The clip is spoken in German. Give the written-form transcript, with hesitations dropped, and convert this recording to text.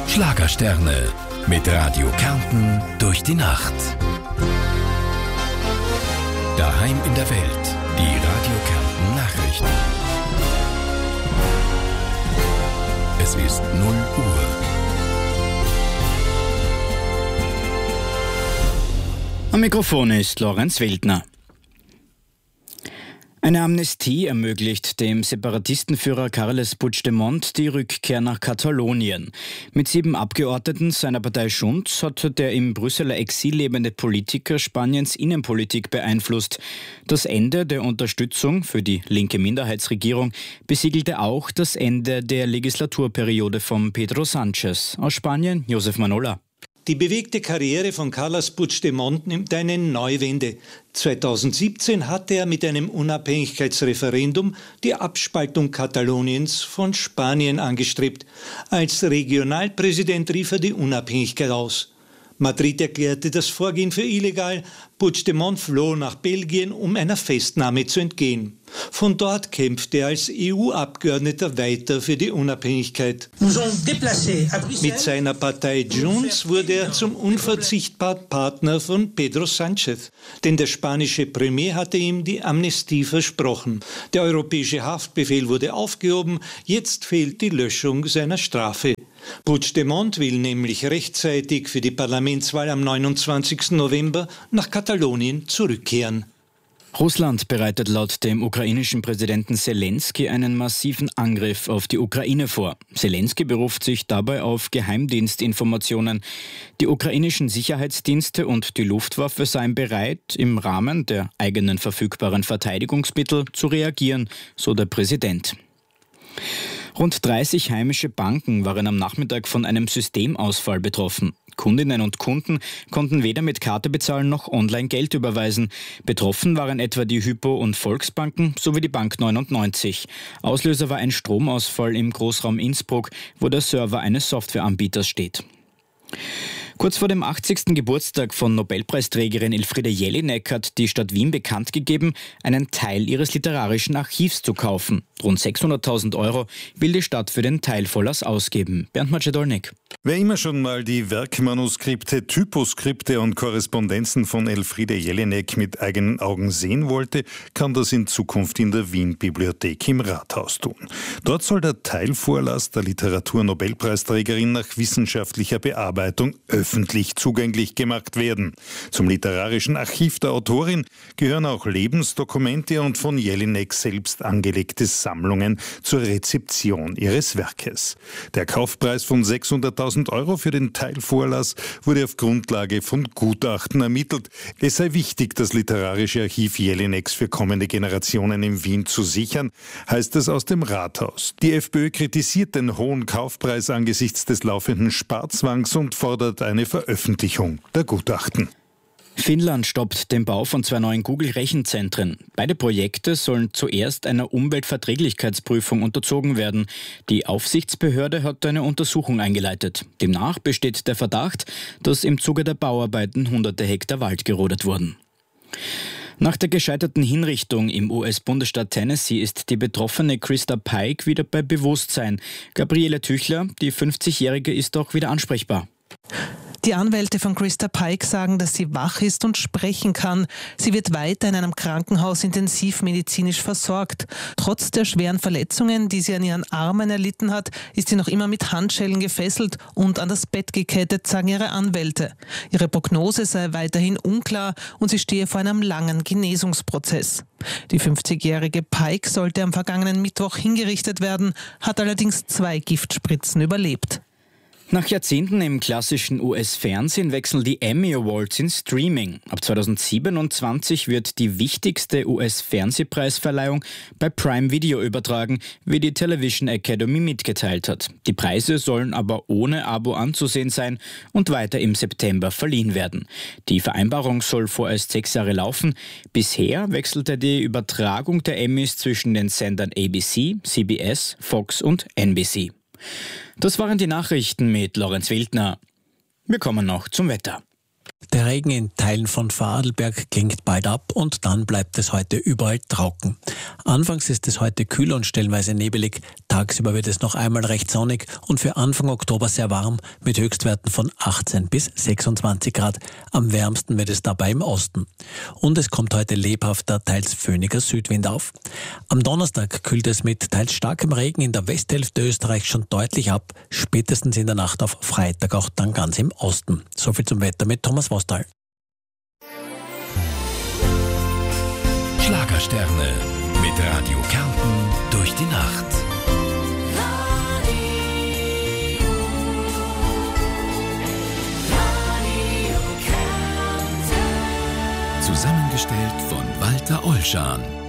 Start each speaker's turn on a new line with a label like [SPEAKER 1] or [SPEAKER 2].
[SPEAKER 1] Schlagersterne mit Radio Kärnten durch die Nacht. Daheim in der Welt, die Radio Kärnten Nachrichten. Es ist 0 Uhr.
[SPEAKER 2] Am Mikrofon ist Lorenz Wildner. Eine Amnestie ermöglicht dem Separatistenführer Carles Puigdemont die Rückkehr nach Katalonien. Mit 7 Abgeordneten seiner Partei Junts hat der im Brüsseler Exil lebende Politiker Spaniens Innenpolitik beeinflusst. Das Ende der Unterstützung für die linke Minderheitsregierung besiegelte auch das Ende der Legislaturperiode von Pedro Sánchez. Aus Spanien, Josef Manola.
[SPEAKER 3] Die bewegte Karriere von Carles Puigdemont nimmt eine Neuwende. 2017 hatte er mit einem Unabhängigkeitsreferendum die Abspaltung Kataloniens von Spanien angestrebt. Als Regionalpräsident rief er die Unabhängigkeit aus. Madrid erklärte das Vorgehen für illegal. Puigdemont floh nach Belgien, um einer Festnahme zu entgehen. Von dort kämpfte er als EU-Abgeordneter weiter für die Unabhängigkeit. Mit seiner Partei Junts wurde er zum unverzichtbaren Partner von Pedro Sánchez. Denn der spanische Premier hatte ihm die Amnestie versprochen. Der europäische Haftbefehl wurde aufgehoben. Jetzt fehlt die Löschung seiner Strafe. Puigdemont will nämlich rechtzeitig für die Parlamentswahl am 29. November nach Katalonien zurückkehren.
[SPEAKER 2] Russland bereitet laut dem ukrainischen Präsidenten Selenskyj einen massiven Angriff auf die Ukraine vor. Selenskyj beruft sich dabei auf Geheimdienstinformationen. Die ukrainischen Sicherheitsdienste und die Luftwaffe seien bereit, im Rahmen der eigenen verfügbaren Verteidigungsmittel zu reagieren, so der Präsident. Rund 30 heimische Banken waren am Nachmittag von einem Systemausfall betroffen. Kundinnen und Kunden konnten weder mit Karte bezahlen noch online Geld überweisen. Betroffen waren etwa die Hypo- und Volksbanken sowie die Bank 99. Auslöser war ein Stromausfall im Großraum Innsbruck, wo der Server eines Softwareanbieters steht. Kurz vor dem 80. Geburtstag von Nobelpreisträgerin Elfriede Jelinek hat die Stadt Wien bekannt gegeben, einen Teil ihres literarischen Archivs zu kaufen. Rund 600.000 € will die Stadt für den Teilvorlass ausgeben. Bernd Macedolnik.
[SPEAKER 4] Wer immer schon mal die Werkmanuskripte, Typoskripte und Korrespondenzen von Elfriede Jelinek mit eigenen Augen sehen wollte, kann das in Zukunft in der Wien-Bibliothek im Rathaus tun. Dort soll der Teilvorlass der Literatur-Nobelpreisträgerin nach wissenschaftlicher Bearbeitung öffentlich zugänglich gemacht werden. Zum literarischen Archiv der Autorin gehören auch Lebensdokumente und von Jelinek selbst angelegte Sammlungen zur Rezeption ihres Werkes. Der Kaufpreis von 600.000 € für den Teilvorlass wurde auf Grundlage von Gutachten ermittelt. Es sei wichtig, das literarische Archiv Jelineks für kommende Generationen in Wien zu sichern, heißt es aus dem Rathaus. Die FPÖ kritisiert den hohen Kaufpreis angesichts des laufenden Sparzwangs und fordert eine Veröffentlichung der Gutachten.
[SPEAKER 2] Finnland stoppt den Bau von 2 neuen Google-Rechenzentren. Beide Projekte sollen zuerst einer Umweltverträglichkeitsprüfung unterzogen werden. Die Aufsichtsbehörde hat eine Untersuchung eingeleitet. Demnach besteht der Verdacht, dass im Zuge der Bauarbeiten hunderte Hektar Wald gerodet wurden. Nach der gescheiterten Hinrichtung im US-Bundesstaat Tennessee ist die betroffene Christa Pike wieder bei Bewusstsein. Gabriele Tüchler, die 50-Jährige, ist auch wieder ansprechbar.
[SPEAKER 5] Die Anwälte von Christa Pike sagen, dass sie wach ist und sprechen kann. Sie wird weiter in einem Krankenhaus intensivmedizinisch versorgt. Trotz der schweren Verletzungen, die sie an ihren Armen erlitten hat, ist sie noch immer mit Handschellen gefesselt und an das Bett gekettet, sagen ihre Anwälte. Ihre Prognose sei weiterhin unklar und sie stehe vor einem langen Genesungsprozess. Die 50-jährige Pike sollte am vergangenen Mittwoch hingerichtet werden, hat allerdings 2 Giftspritzen überlebt.
[SPEAKER 2] Nach Jahrzehnten im klassischen US-Fernsehen wechseln die Emmy Awards in Streaming. Ab 2027 wird die wichtigste US-Fernsehpreisverleihung bei Prime Video übertragen, wie die Television Academy mitgeteilt hat. Die Preise sollen aber ohne Abo anzusehen sein und weiter im September verliehen werden. Die Vereinbarung soll vorerst 6 Jahre laufen. Bisher wechselte die Übertragung der Emmys zwischen den Sendern ABC, CBS, Fox und NBC. Das waren die Nachrichten mit Lorenz Wildner. Wir kommen noch zum Wetter.
[SPEAKER 6] Der Regen in Teilen von Vorarlberg klingt bald ab und dann bleibt es heute überall trocken. Anfangs ist es heute kühl und stellenweise nebelig. Tagsüber wird es noch einmal recht sonnig und für Anfang Oktober sehr warm mit Höchstwerten von 18 bis 26 Grad. Am wärmsten wird es dabei im Osten. Und es kommt heute lebhafter, teils föhniger Südwind auf. Am Donnerstag kühlt es mit teils starkem Regen in der Westhälfte Österreichs schon deutlich ab. Spätestens in der Nacht auf Freitag auch dann ganz im Osten. Soviel zum Wetter mit Thomas Vostal.
[SPEAKER 1] Schlagersterne mit Radio Kärnten durch die Nacht. Zusammengestellt von Walter Olschan.